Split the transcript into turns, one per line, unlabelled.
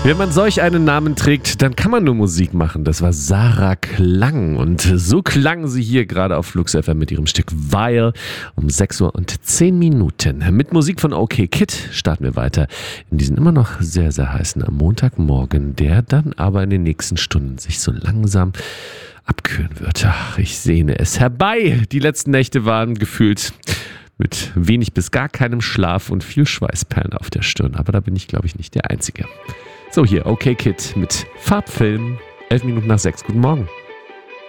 Wenn man solch einen Namen trägt, dann kann man nur Musik machen. Das war Sarah Klang und so klang sie hier gerade auf Flux FM mit ihrem Stück Weil um 6:10 Uhr. Mit Musik von OK Kid starten wir weiter in diesen immer noch sehr, sehr heißen Montagmorgen, der dann aber in den nächsten Stunden sich so langsam abkühlen wird. Ach, ich sehne es herbei. Die letzten Nächte waren gefühlt mit wenig bis gar keinem Schlaf und viel Schweißperlen auf der Stirn. Aber da bin ich, glaube ich, nicht der Einzige. So, hier, OK Kid mit Farbfilm, 11 Minuten nach 6. Guten Morgen.